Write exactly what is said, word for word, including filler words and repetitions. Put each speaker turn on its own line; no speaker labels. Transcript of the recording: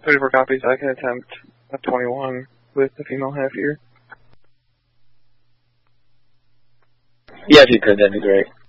thirty-four copies. I can attempt a twenty-one with the female half ear.
Yeah, if you could, that'd be great.